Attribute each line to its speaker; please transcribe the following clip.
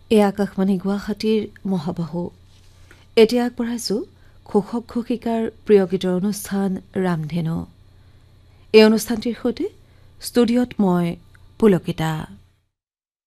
Speaker 1: এই আকাশবাণী গুৱাহাটীৰ মহাবাহু এতিয়া আগবঢ়াইছোঁ ঘোষক ঘোষিকাৰ প্ৰিয় গীতৰ অনুষ্ঠান ৰামধেনু। এই অনুষ্ঠানটিৰ সৈতে ষ্টুডিঅ'ত মই পুলকিতা।